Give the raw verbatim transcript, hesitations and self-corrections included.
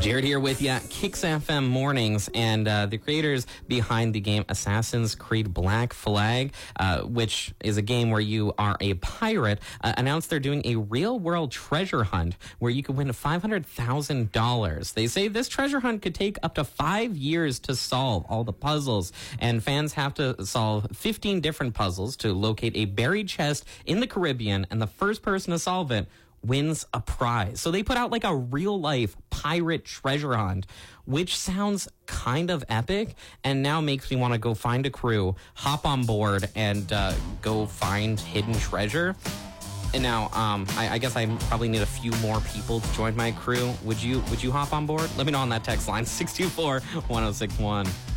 Jared here with you, Kicks F M Mornings, and uh, the creators behind the game Assassin's Creed Black Flag, uh, which is a game where you are a pirate, uh, announced they're doing a real-world treasure hunt where you could win five hundred thousand dollars. They say this treasure hunt could take up to five years to solve all the puzzles, and fans have to solve fifteen different puzzles to locate a buried chest in the Caribbean, and the first person to solve it wins a prize. So they put out like a real-life pirate treasure hunt, which sounds kind of epic, and now makes me want to go find a crew, hop on board, and uh, go find hidden treasure. And now, um, I, I guess I probably need a few more people to join my crew. Would you, would you hop on board? Let me know on that text line, six two four, one oh six one.